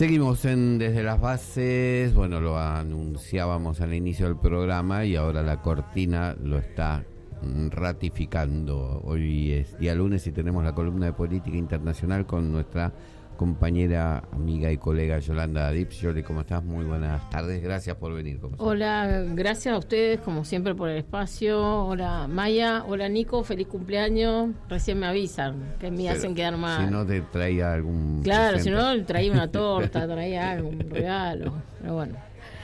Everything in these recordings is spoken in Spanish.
Seguimos Desde las Bases. Bueno, lo anunciábamos al inicio del programa y ahora la cortina lo está ratificando. Hoy es día lunes y tenemos la columna de política internacional con nuestra compañera, amiga y colega Yolanda Adib. Yoli, ¿cómo estás? Muy buenas tardes, gracias por venir. Hola, gracias a ustedes como siempre por el espacio. Hola Maya, hola Nico, feliz cumpleaños. Recién me avisan que me hacen quedar mal. Si no te traía algún Claro, presente. si no traía una torta, traía algún regalo, pero bueno.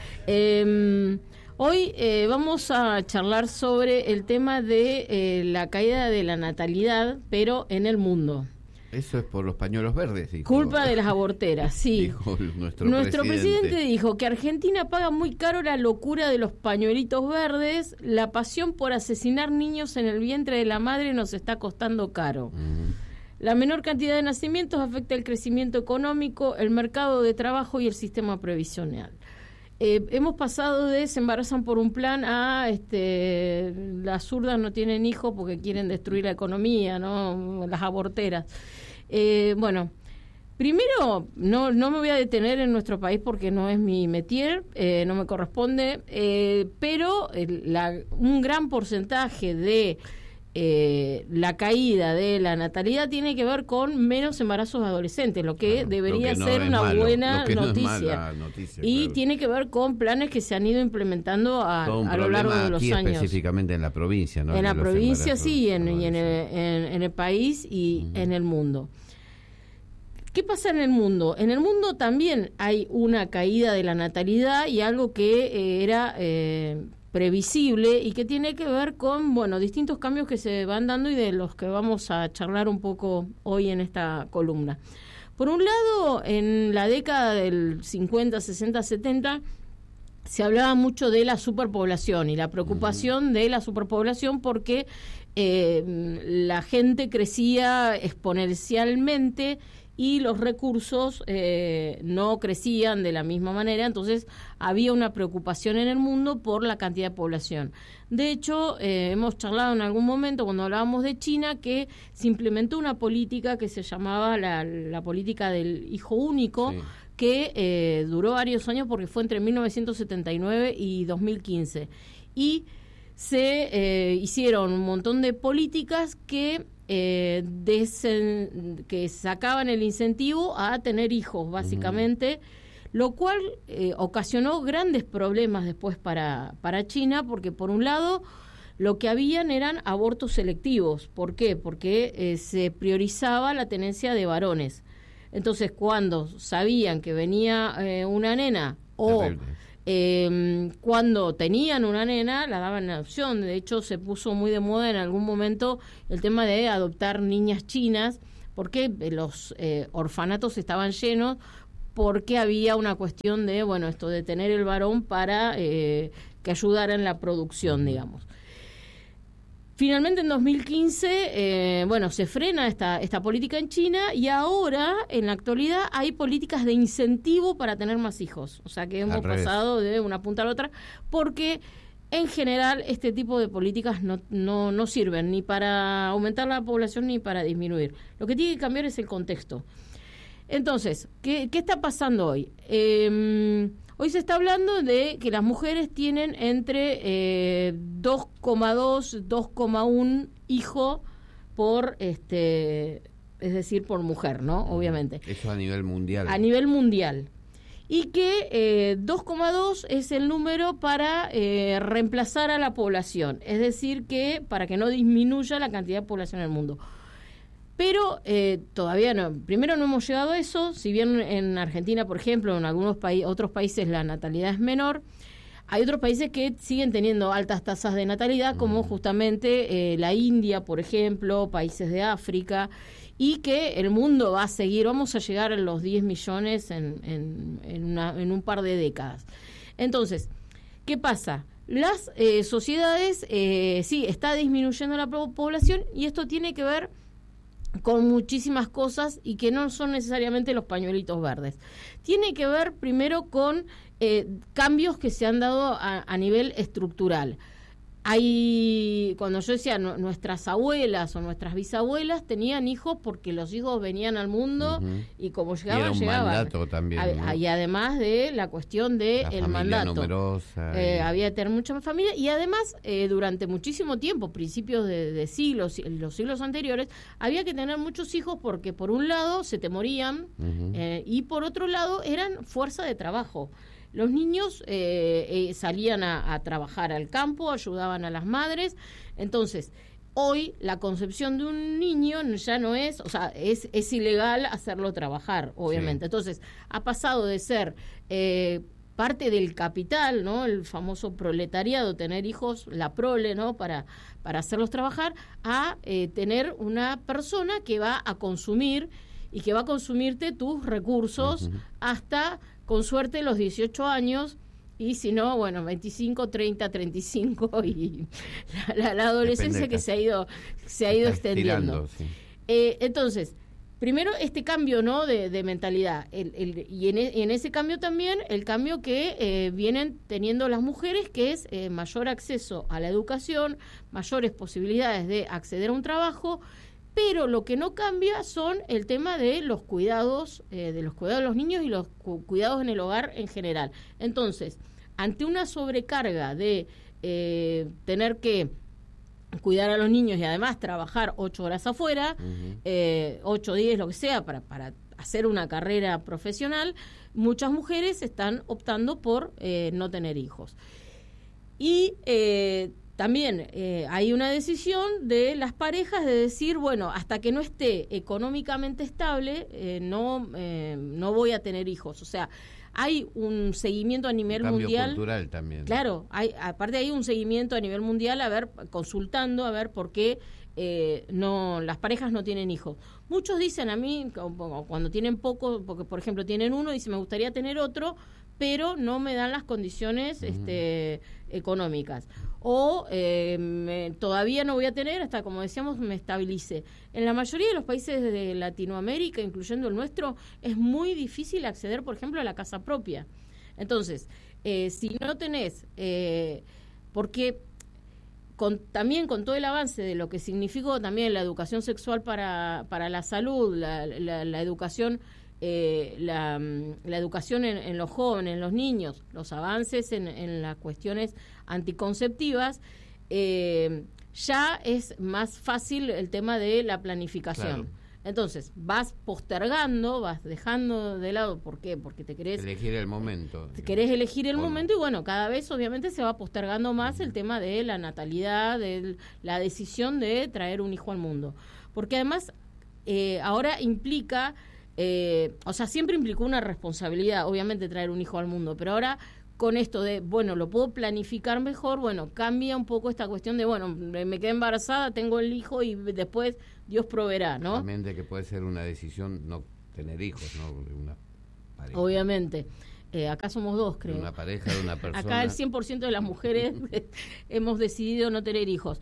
Hoy vamos a charlar sobre el tema de la caída de la natalidad, pero en el mundo. Eso es por los pañuelos verdes, dijo. Culpa de las aborteras, sí. Dijo nuestro presidente dijo que Argentina paga muy caro la locura de los pañuelitos verdes, la pasión por asesinar niños en el vientre de la madre nos está costando caro. La menor cantidad de nacimientos afecta el crecimiento económico, el mercado de trabajo y el sistema previsional. Hemos pasado de se embarazan por un plan a las zurdas no tienen hijos porque quieren destruir la economía, ¿no? Las aborteras. Bueno, primero no me voy a detener en nuestro país porque no es mi métier, no me corresponde, pero un gran porcentaje de la caída de la natalidad tiene que ver con menos embarazos adolescentes, lo que debería ser una buena noticia. Y claro, tiene que ver con planes que se han ido implementando a lo largo de los años. Específicamente en la provincia, ¿no? En la provincia sí, en el país y en el mundo. ¿Qué pasa en el mundo? En el mundo también hay una caída de la natalidad y algo que era previsible y que tiene que ver con, distintos cambios que se van dando y de los que vamos a charlar un poco hoy en esta columna. Por un lado, en la década del 50, 60, 70, se hablaba mucho de la superpoblación y la preocupación de la superpoblación porque la gente crecía exponencialmente y los recursos no crecían de la misma manera, entonces había una preocupación en el mundo por la cantidad de población. De hecho, hemos charlado en algún momento cuando hablábamos de China que se implementó una política que se llamaba la política del hijo único, sí, que duró varios años porque fue entre 1979 y 2015. Y se hicieron un montón de políticas que sacaban el incentivo a tener hijos, básicamente, lo cual ocasionó grandes problemas después para China, porque por un lado lo que habían eran abortos selectivos. ¿Por qué? Porque se priorizaba la tenencia de varones. Entonces, cuando sabían que venía una nena o cuando tenían una nena, la daban en adopción. De hecho, se puso muy de moda en algún momento el tema de adoptar niñas chinas, porque los orfanatos estaban llenos, porque había una cuestión de, esto de tener el varón para que ayudara en la producción, digamos. Finalmente, en 2015, se frena esta política en China y ahora, en la actualidad, hay políticas de incentivo para tener más hijos. O sea, que hemos pasado de una punta a la otra, porque en general este tipo de políticas no sirven ni para aumentar la población ni para disminuir. Lo que tiene que cambiar es el contexto. Entonces, ¿qué está pasando hoy? Hoy se está hablando de que las mujeres tienen entre 2,2, 2,1 hijo por, es decir, por mujer, ¿no? Obviamente. Eso a nivel mundial. A nivel mundial. Y que 2,2 es el número para reemplazar a la población. Es decir, que para que no disminuya la cantidad de población en el mundo. Pero todavía no. Primero no hemos llegado a eso. Si bien en Argentina, por ejemplo, en algunos otros países la natalidad es menor, hay otros países que siguen teniendo altas tasas de natalidad, como justamente la India, por ejemplo, países de África, y que el mundo va a seguir. Vamos a llegar a los 10 millones en un par de décadas. Entonces, ¿qué pasa? Las sociedades, sí, está disminuyendo la población y esto tiene que ver con muchísimas cosas y que no son necesariamente los pañuelitos verdes. Tiene que ver primero con cambios que se han dado a nivel estructural. cuando yo decía nuestras abuelas o nuestras bisabuelas tenían hijos porque los hijos venían al mundo y como llegaban, era un llegaban. Mandato también, ¿no? Y además de la cuestión de la el mandato. Numerosa, había que tener mucha más familia y además durante muchísimo tiempo, principios de siglos, los siglos anteriores, había que tener muchos hijos porque por un lado se te morían y por otro lado eran fuerza de trabajo. Los niños salían a trabajar al campo, ayudaban a las madres. Entonces, hoy la concepción de un niño ya no es, o sea, es ilegal hacerlo trabajar, obviamente. Sí. Entonces, ha pasado de ser parte del capital, ¿no? El famoso proletariado, tener hijos, la prole, ¿no? Para hacerlos trabajar, a tener una persona que va a consumir y que va a consumirte tus recursos hasta, con suerte, los 18 años, y si no, bueno, 25, 30, 35 y la adolescencia que se ha ido extendiendo. Sí. Entonces, primero este cambio, ¿no? de mentalidad, y en ese cambio también el cambio que vienen teniendo las mujeres, que es mayor acceso a la educación, mayores posibilidades de acceder a un trabajo. Pero lo que no cambia son el tema de los cuidados de los niños y los cuidados en el hogar en general. Entonces, ante una sobrecarga de tener que cuidar a los niños y además trabajar 8 horas afuera, 8, 10, lo que sea, para hacer una carrera profesional, muchas mujeres están optando por no tener hijos. Y también hay una decisión de las parejas de decir, bueno, hasta que no esté económicamente estable, no voy a tener hijos. O sea, hay un seguimiento a nivel mundial. Cultural también. Claro, aparte hay un seguimiento a nivel mundial, consultando a ver por qué las parejas no tienen hijos. Muchos dicen a mí, cuando tienen poco, porque por ejemplo tienen uno, dicen me gustaría tener otro, pero no me dan las condiciones económicas. O todavía no voy a tener hasta, como decíamos, me estabilice. En la mayoría de los países de Latinoamérica, incluyendo el nuestro, es muy difícil acceder, por ejemplo, a la casa propia. Entonces, si no tenés, porque también con todo el avance de lo que significó también la educación sexual para la salud, la educación, la educación en los jóvenes, en los niños, los avances en las cuestiones anticonceptivas, ya es más fácil el tema de la planificación. Claro. Entonces, vas postergando, vas dejando de lado. ¿Por qué? Porque te querés elegir el momento. Querés elegir el momento y bueno, cada vez obviamente se va postergando más el tema de la natalidad, de la decisión de traer un hijo al mundo. Porque además, ahora implica, o sea, siempre implicó una responsabilidad, obviamente, traer un hijo al mundo, pero ahora con esto de, bueno, lo puedo planificar mejor, bueno, cambia un poco esta cuestión de, bueno, me quedé embarazada, tengo el hijo y después Dios proveerá, ¿no? Obviamente que puede ser una decisión no tener hijos, ¿no? Una pareja. Obviamente. Acá somos dos, creo. De una pareja, de una persona. Acá el 100% de las mujeres hemos decidido no tener hijos.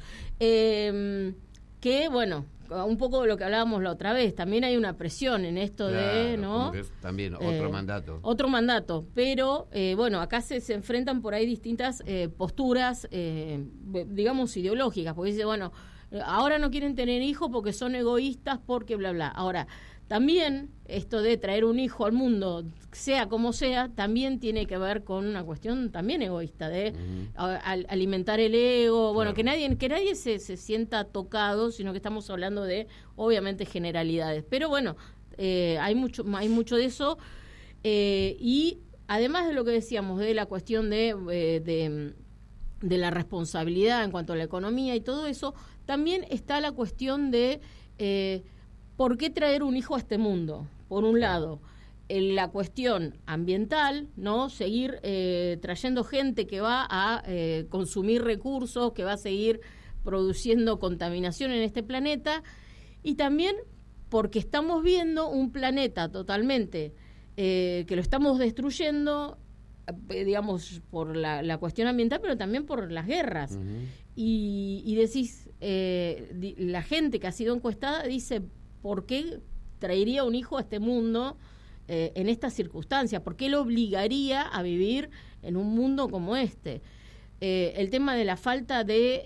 Que, bueno, un poco de lo que hablábamos la otra vez, también hay una presión en esto, claro, de, ¿no? Como que es también otro mandato. Otro mandato, pero bueno, acá se enfrentan por ahí distintas posturas, digamos, ideológicas, porque dice, bueno, ahora no quieren tener hijos porque son egoístas, porque bla, bla. Ahora, también esto de traer un hijo al mundo, sea como sea, también tiene que ver con una cuestión también egoísta, de alimentar el ego, bueno, claro, que nadie se sienta tocado, sino que estamos hablando de, obviamente, generalidades. Pero bueno, hay mucho de eso, y además de lo que decíamos, de la cuestión de la responsabilidad en cuanto a la economía y todo eso, también está la cuestión de ¿por qué traer un hijo a este mundo? Por un lado, la cuestión ambiental, ¿no? Seguir trayendo gente que va a consumir recursos, que va a seguir produciendo contaminación en este planeta, y también porque estamos viendo un planeta totalmente que lo estamos destruyendo, digamos, por la cuestión ambiental, pero también por las guerras. Y decís, la gente que ha sido encuestada dice, ¿por qué traería un hijo a este mundo en estas circunstancias? ¿Por qué lo obligaría a vivir en un mundo como este? el tema de la falta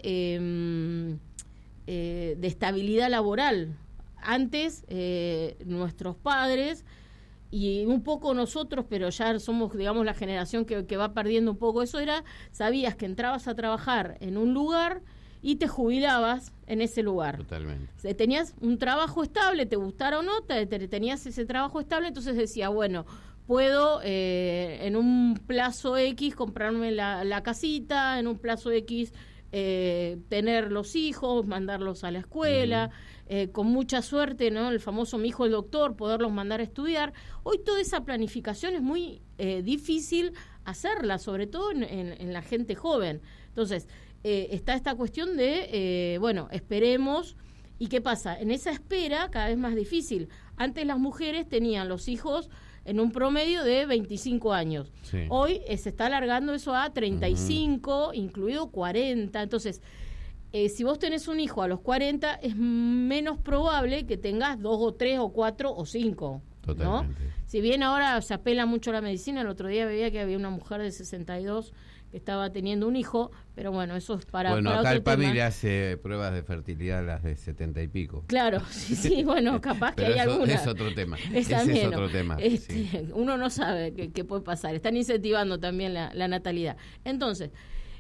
de estabilidad laboral. Antes, nuestros padres, y un poco nosotros, pero ya somos, digamos, la generación que va perdiendo un poco eso, sabías que entrabas a trabajar en un lugar y te jubilabas en ese lugar. Totalmente. Tenías un trabajo estable, te gustara o no, tenías ese trabajo estable, entonces decía, bueno, puedo en un plazo X comprarme la casita, en un plazo X tener los hijos, mandarlos a la escuela, con mucha suerte, ¿no? El famoso mi hijo el doctor, poderlos mandar a estudiar. Hoy toda esa planificación es muy difícil hacerla, sobre todo en la gente joven. Entonces, está esta cuestión de, bueno, esperemos. ¿Y qué pasa? En esa espera, cada vez más difícil. Antes las mujeres tenían los hijos en un promedio de 25 años. Sí. Hoy se está alargando eso a 35, incluido 40. Entonces, si vos tenés un hijo a los 40, es menos probable que tengas 2 o 3 o 4 o 5. Totalmente. ¿No? Si bien ahora se apela mucho a la medicina, el otro día veía que había una mujer de 62 que estaba teniendo un hijo, pero bueno, eso es para Bueno, para acá otro el PAMI tema. le hace pruebas de fertilidad a las de 70 y pico. Claro, sí, bueno, capaz que Pero hay eso alguna. es otro tema. Ese Ese es otro tema. Sí. Uno no sabe qué puede pasar. Están incentivando también la natalidad. Entonces,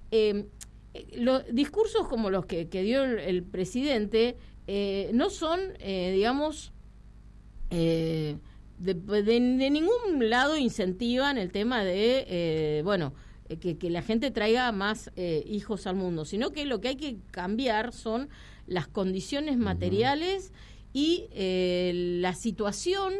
los discursos como los que dio el presidente no son, digamos, de ningún lado incentivan el tema de, bueno, que la gente traiga más hijos al mundo, sino que lo que hay que cambiar son las condiciones materiales y la situación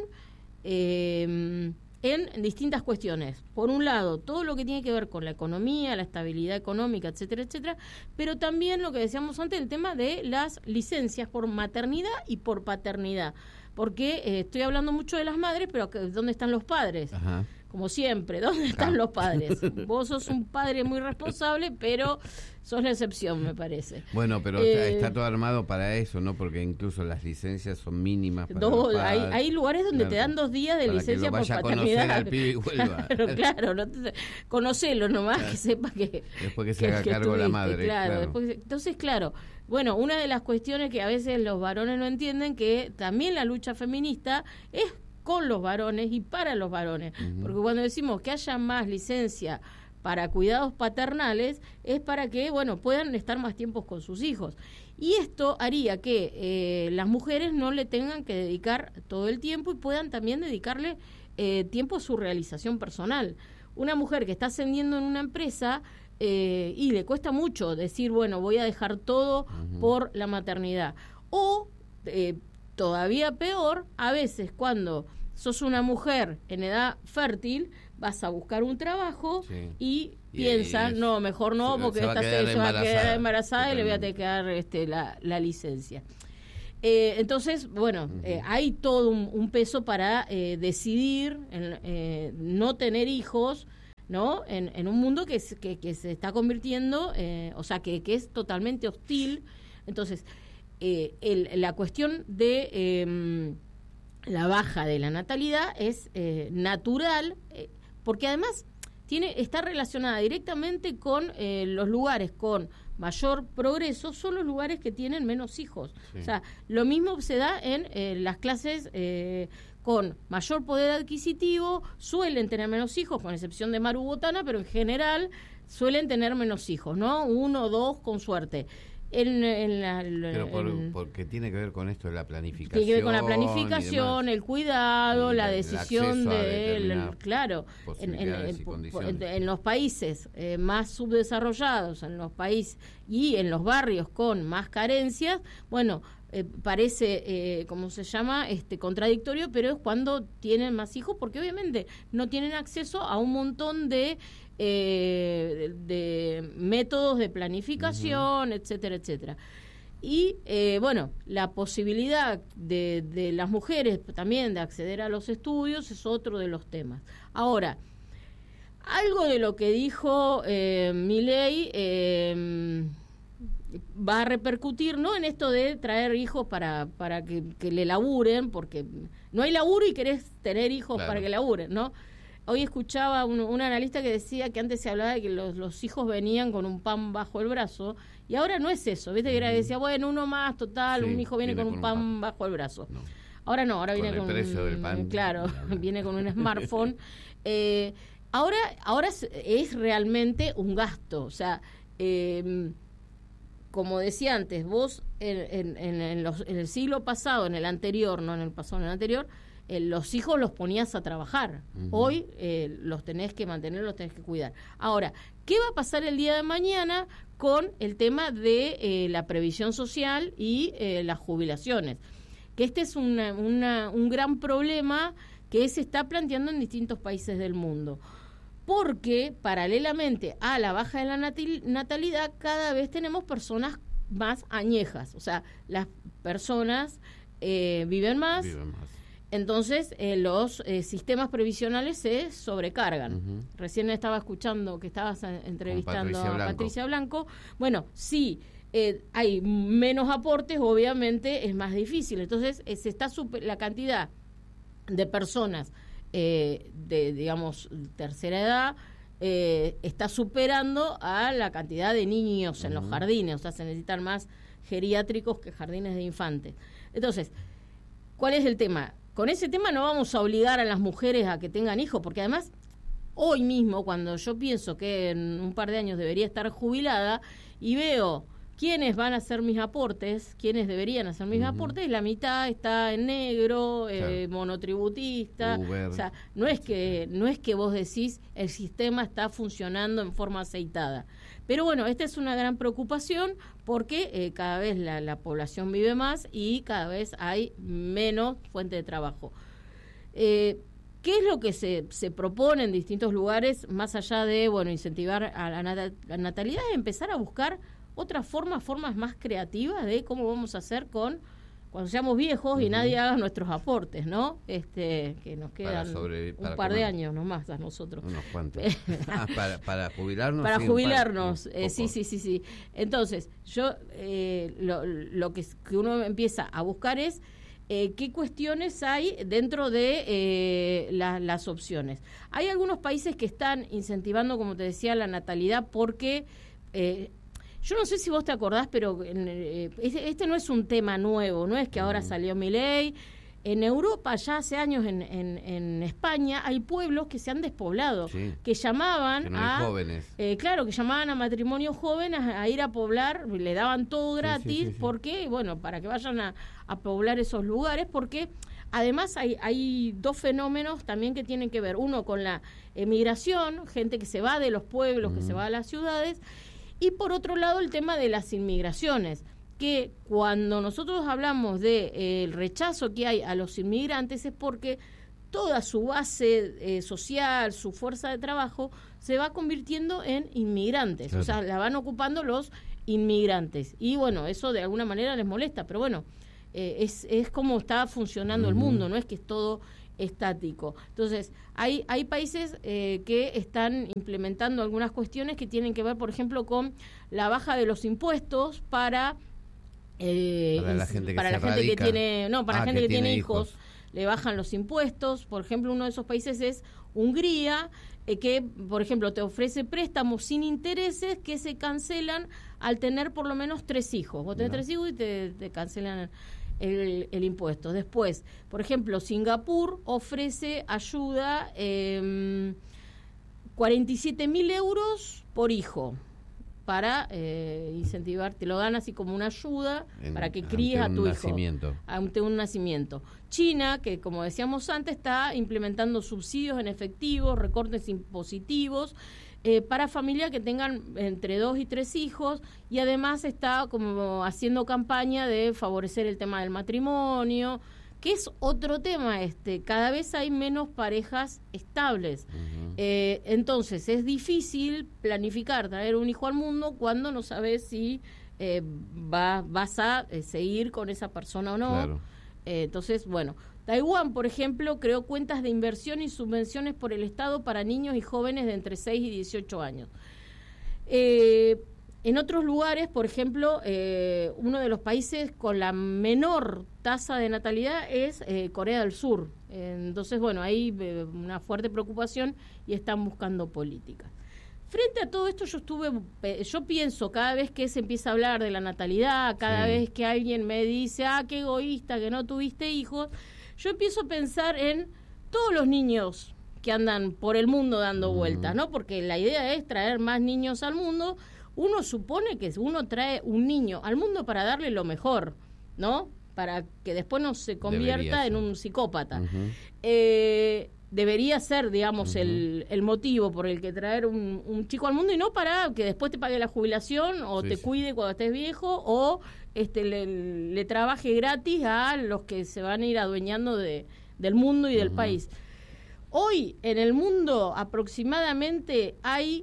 en distintas cuestiones. Por un lado, todo lo que tiene que ver con la economía, la estabilidad económica, etcétera, etcétera, pero también lo que decíamos antes, el tema de las licencias por maternidad y por paternidad. Porque estoy hablando mucho de las madres, pero ¿dónde están los padres? Ajá. Como siempre, ¿dónde están los padres? Vos sos un padre muy responsable, pero sos la excepción, me parece. Bueno, pero está todo armado para eso, ¿no? Porque incluso las licencias son mínimas para los padres. Hay lugares donde te dan 2 días de licencia por paternidad. Para que lo vaya a conocer al pibe y vuelva. Claro, conocelo nomás, que sepa que... Después que se haga cargo la madre. Claro. Entonces, claro, bueno, una de las cuestiones que a veces los varones no entienden, que también la lucha feminista es con los varones y para los varones, porque cuando decimos que haya más licencia para cuidados paternales es para que, bueno, puedan estar más tiempos con sus hijos, y esto haría que las mujeres no le tengan que dedicar todo el tiempo y puedan también dedicarle tiempo a su realización personal. Una mujer que está ascendiendo en una empresa y le cuesta mucho decir, bueno, voy a dejar todo por la maternidad, o todavía peor, a veces cuando sos una mujer en edad fértil, vas a buscar un trabajo y piensas, no, mejor no, porque esta se va a quedar embarazada y le voy a tener que dar la licencia. Entonces, bueno, hay todo un peso para decidir no tener hijos, ¿no? En un mundo que se está convirtiendo, o sea, que es totalmente hostil. Entonces, la cuestión de la baja de la natalidad es natural, porque además está relacionada directamente con los lugares con mayor progreso, son los lugares que tienen menos hijos. Sí. O sea, lo mismo se da en las clases con mayor poder adquisitivo, suelen tener menos hijos, con excepción de Maru Botana, pero en general suelen tener menos hijos, ¿no? 1 o 2 con suerte. Porque tiene que ver con esto de la planificación. Tiene que ver con la planificación, el cuidado, la decisión claro, en los países más subdesarrollados, en los países y en los barrios con más carencias, bueno, parece, ¿cómo se llama? Contradictorio, pero es cuando tienen más hijos, porque obviamente no tienen acceso a un montón de métodos de planificación, etcétera, etcétera. Y bueno, la posibilidad de las mujeres también de acceder a los estudios es otro de los temas. Ahora, algo de lo que dijo Milei va a repercutir, no en esto de traer hijos para que le laburen, porque no hay laburo y querés tener hijos, claro, para que laburen, ¿no? hoy escuchaba un analista que decía que antes se hablaba de que los hijos venían con un pan bajo el brazo, y ahora no es eso, ¿viste? Que decía, bueno, uno más, total, un hijo viene con un pan bajo el brazo. No. Ahora no, ahora viene con el precio del pan. Claro, viene con un smartphone. Ahora es realmente un gasto, o sea, como decía antes, vos en el siglo pasado, en el anterior, no en el pasado, en el anterior, los hijos los ponías a trabajar. Hoy los tenés que mantener, los tenés que cuidar. Ahora, ¿qué va a pasar el día de mañana con el tema de la previsión social y las jubilaciones? Que este es un gran problema que se está planteando en distintos países del mundo. Porque, paralelamente a la baja de la natalidad, cada vez tenemos personas más añejas. O sea, las personas viven más. Entonces, los sistemas previsionales se sobrecargan. Recién estaba escuchando que estabas entrevistando a Patricia Blanco. Bueno, sí, hay menos aportes, obviamente es más difícil. Entonces, se está la cantidad de personas de, digamos, tercera edad está superando a la cantidad de niños en los jardines. O sea, se necesitan más geriátricos que jardines de infantes. Entonces, ¿cuál es el tema? Con ese tema no vamos a obligar a las mujeres a que tengan hijos, porque además, hoy mismo, cuando yo pienso que en un par de años debería estar jubilada y veo quiénes van a hacer mis aportes, quiénes deberían hacer mis aportes, la mitad está en negro, monotributista. Uber. O sea, no es que vos decís el sistema está funcionando en forma aceitada. Pero bueno, esta es una gran preocupación porque cada vez la población vive más y cada vez hay menos fuente de trabajo. ¿Qué es lo que se propone en distintos lugares, más allá de incentivar a la natalidad? Es empezar a buscar otras formas más creativas de cómo vamos a hacer cuando seamos viejos y nadie haga nuestros aportes, ¿no? Que nos quedan un par de años nomás a nosotros. Unos cuantos. para jubilarnos. Para jubilarnos, sí. Entonces, yo lo que uno empieza a buscar es qué cuestiones hay dentro de las opciones. Hay algunos países que están incentivando, como te decía, la natalidad porque... yo no sé si vos te acordás, pero este no es un tema nuevo, no es que ahora salió Milei. En Europa, ya hace años, en España, hay pueblos que se han despoblado, que llamaban que no hay jóvenes. Claro, que llamaban a matrimonios jóvenes a ir a poblar, le daban todo gratis, porque, para que vayan a poblar esos lugares, porque además hay dos fenómenos también que tienen que ver, uno con la emigración, gente que se va de los pueblos, que se va a las ciudades, y por otro lado el tema de las inmigraciones, que cuando nosotros hablamos del rechazo que hay a los inmigrantes es porque toda su base social, su fuerza de trabajo, se va convirtiendo en inmigrantes. Claro. O sea, la van ocupando los inmigrantes. Y eso de alguna manera les molesta, pero es como está funcionando el mundo, no es que es todo estático. Entonces, hay países que están implementando algunas cuestiones que tienen que ver, por ejemplo, con la baja de los impuestos para la gente que tiene hijos, le bajan los impuestos. Por ejemplo, uno de esos países es Hungría, que, por ejemplo, te ofrece préstamos sin intereses que se cancelan al tener por lo menos 3 hijos. Vos tenés 3 hijos y te cancelan el impuesto. Después, por ejemplo, Singapur ofrece ayuda, 47.000 euros por hijo para incentivar, te lo dan así como una ayuda para que críes a tu hijo ante un nacimiento. China, que como decíamos antes, está implementando subsidios en efectivo, recortes impositivos para familias que tengan entre 2 y 3 hijos, y además está como haciendo campaña de favorecer el tema del matrimonio, que es otro tema. Cada vez hay menos parejas estables. Entonces es difícil planificar traer un hijo al mundo cuando no sabes si vas a seguir con esa persona o no. Claro. Entonces, Taiwán, por ejemplo, creó cuentas de inversión y subvenciones por el Estado para niños y jóvenes de entre 6 y 18 años. En otros lugares, por ejemplo, uno de los países con la menor tasa de natalidad es Corea del Sur. Entonces, bueno, hay una fuerte preocupación y están buscando políticas. Frente a todo esto, yo pienso, cada vez que se empieza a hablar de la natalidad, cada vez que alguien me dice, qué egoísta, que no tuviste hijos, yo empiezo a pensar en todos los niños que andan por el mundo dando vueltas, ¿no? Porque la idea es traer más niños al mundo. Uno supone que uno trae un niño al mundo para darle lo mejor, ¿no? Para que después no se convierta en un psicópata. Debería ser, digamos, el motivo por el que traer un chico al mundo, y no para que después te pague la jubilación o te cuide cuando estés viejo, o le trabaje gratis a los que se van a ir adueñando del mundo y del país. Hoy en el mundo aproximadamente hay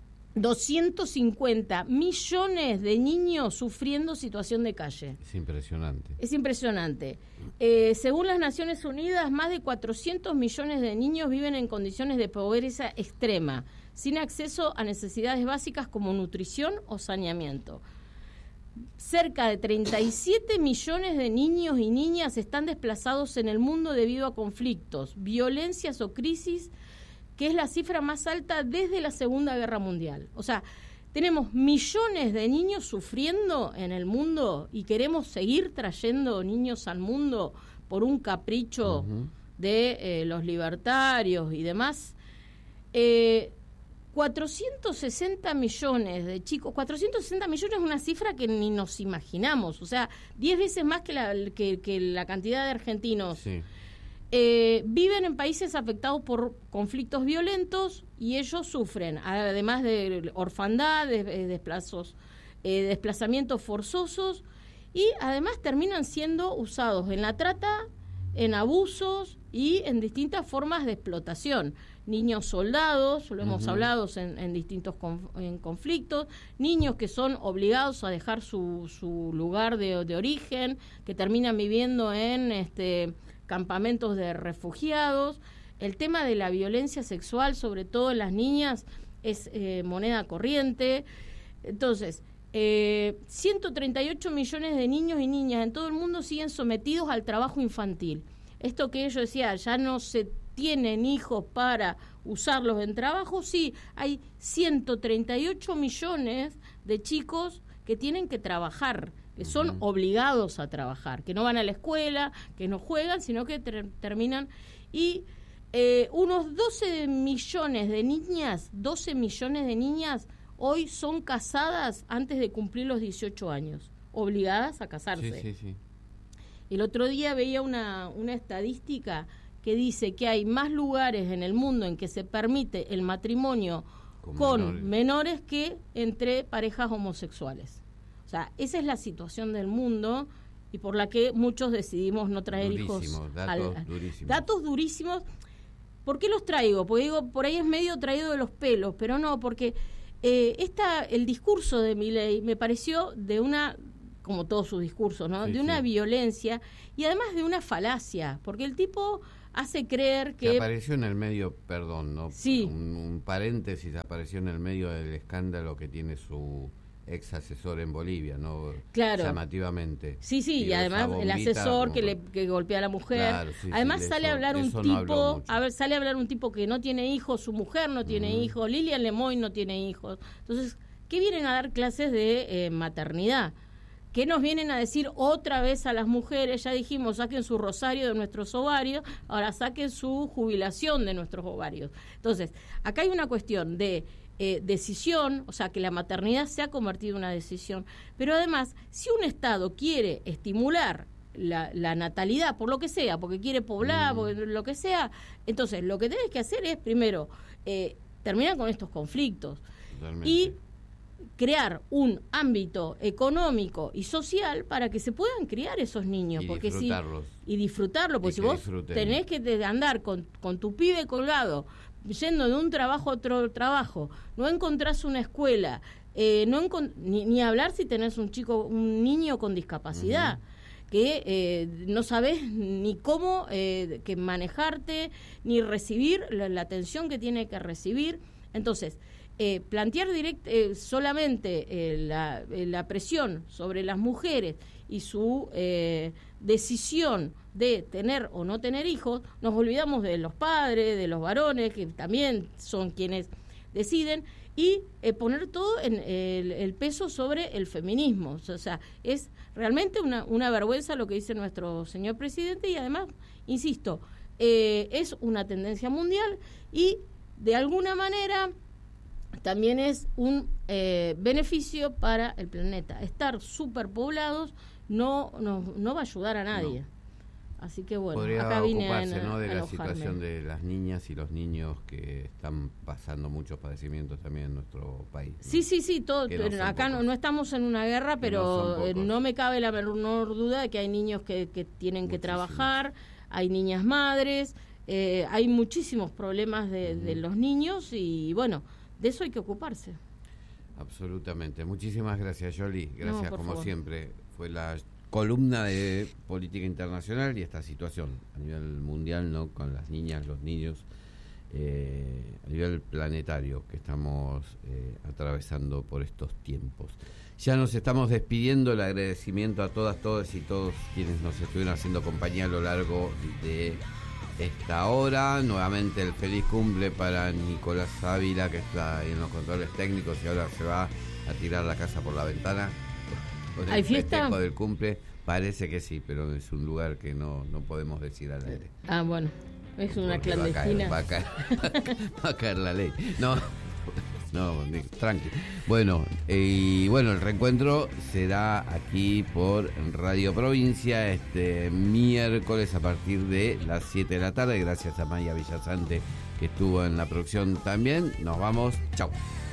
250 millones de niños sufriendo situación de calle. Es impresionante. Es impresionante. Según las Naciones Unidas, más de 400 millones de niños viven en condiciones de pobreza extrema, sin acceso a necesidades básicas como nutrición o saneamiento. Cerca de 37 millones de niños y niñas están desplazados en el mundo debido a conflictos, violencias o crisis, que es la cifra más alta desde la Segunda Guerra Mundial. O sea, tenemos millones de niños sufriendo en el mundo y queremos seguir trayendo niños al mundo por un capricho de los libertarios y demás. 460 millones de chicos, 460 millones es una cifra que ni nos imaginamos, o sea, 10 veces más que la cantidad de argentinos. Sí. Viven en países afectados por conflictos violentos y ellos sufren, además de orfandad, desplazamientos forzosos, y además terminan siendo usados en la trata, en abusos y en distintas formas de explotación. Niños soldados, lo hemos hablado en distintos conflictos, niños que son obligados a dejar su lugar de origen, que terminan viviendo en campamentos de refugiados. El tema de la violencia sexual, sobre todo en las niñas, es moneda corriente. Entonces, 138 millones de niños y niñas en todo el mundo siguen sometidos al trabajo infantil. Esto que yo decía, ya no se tienen hijos para usarlos en trabajo, sí, hay 138 millones de chicos que tienen que trabajar, que son obligados a trabajar, que no van a la escuela, que no juegan, sino que terminan. Y unos 12 millones de niñas hoy son casadas antes de cumplir los 18 años, obligadas a casarse. Sí, sí, sí. El otro día veía una estadística que dice que hay más lugares en el mundo en que se permite el matrimonio con menores que entre parejas homosexuales. O sea, esa es la situación del mundo y por la que muchos decidimos no traer hijos. Datos durísimos. ¿Por qué los traigo? Porque digo, por ahí es medio traído de los pelos, pero no, porque el discurso de Milei me pareció de una, como todos sus discursos, ¿no? De una violencia y además de una falacia, porque el tipo hace creer que apareció en el medio, perdón, ¿no? Sí. Un paréntesis, apareció en el medio del escándalo que tiene su ex asesor en Bolivia, ¿no? Claro. Llamativamente. Sí, sí, y además el asesor que golpea a la mujer. Claro, sí, además sale a hablar un tipo, sale a hablar un tipo que no tiene hijos, su mujer no tiene hijos, Lilian Lemoy no tiene hijos. Entonces, ¿qué vienen a dar clases de maternidad? ¿Qué nos vienen a decir otra vez a las mujeres? Ya dijimos, saquen su rosario de nuestros ovarios, ahora saquen su jubilación de nuestros ovarios. Entonces, acá hay una cuestión de decisión, o sea, que la maternidad se ha convertido en una decisión, pero además, si un Estado quiere estimular la natalidad, por lo que sea, porque quiere poblar, por lo que sea, entonces lo que tenés que hacer es, primero, terminar con estos conflictos. Totalmente. Y crear un ámbito económico y social para que se puedan criar esos niños, porque disfrutarlo, porque si vos tenés que andar con tu pibe colgado, yendo de un trabajo a otro trabajo, no encontrás una escuela, ni hablar si tenés un niño con discapacidad, que no sabés ni cómo que manejarte, ni recibir la atención que tiene que recibir. Entonces, plantear solamente la presión sobre las mujeres y su decisión de tener o no tener hijos, nos olvidamos de los padres, de los varones, que también son quienes deciden, y poner todo en el peso sobre el feminismo. O sea, es realmente una vergüenza lo que dice nuestro señor presidente, y además, insisto, es una tendencia mundial y de alguna manera también es un beneficio para el planeta. Estar superpoblados no va a ayudar a nadie. No. Así que bueno, podría acá vine ocuparse, a de la enojarme. situación de las niñas y los niños que están pasando muchos padecimientos también en nuestro país, ¿no? Sí, todo. Pero acá no estamos en una guerra, pero no me cabe la menor duda de que hay niños que tienen que trabajar, hay niñas madres, hay muchísimos problemas de los niños y bueno, de eso hay que ocuparse. Absolutamente. Muchísimas gracias, Yoli. Gracias, como favor. siempre. Fue la columna de política internacional y esta situación a nivel mundial, ¿no? Con las niñas, los niños, a nivel planetario que estamos atravesando por estos tiempos. Ya nos estamos despidiendo. El agradecimiento a todas, todos y todos quienes nos estuvieron haciendo compañía a lo largo de esta hora. Nuevamente el feliz cumple para Nicolás Ávila, que está ahí en los controles técnicos y ahora se va a tirar la casa por la ventana. ¿Hay fiesta? Del cumple, parece que sí, pero es un lugar que no podemos decir al aire. Ah, bueno, es una clandestina. Va a caer la ley. No, tranqui. Bueno, el reencuentro será aquí por Radio Provincia este miércoles a partir de las 7 de la tarde. Gracias a Maya Villasante, que estuvo en la producción también. Nos vamos. Chau.